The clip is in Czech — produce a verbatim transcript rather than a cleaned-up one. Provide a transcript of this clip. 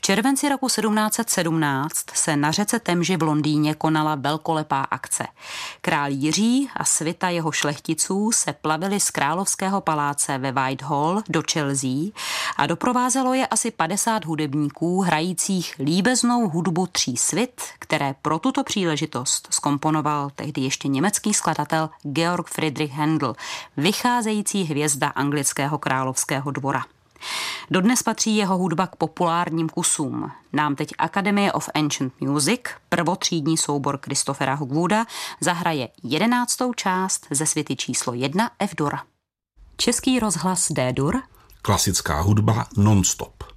červenci roku sedmnáct set sedmnáct se na řece Temži v Londýně konala velkolepá akce. Král Jiří a svita jeho šlechticů se plavili z královského paláce ve Whitehall do Chelsea a doprovázelo je asi padesát hudebníků hrajících líbeznou hudbu tří svit, které pro tuto příležitost zkomponoval tehdy ještě německý skladatel Georg Friedrich Händel, vycházející hvězda anglického královského dvora. Dodnes patří jeho hudba k populárním kusům. Nám teď Academy of Ancient Music, prvotřídní soubor Christophera Hogwooda, zahraje jedenáctou část ze svity číslo jedna F-dur. Český rozhlas D-dur. Klasická hudba non-stop.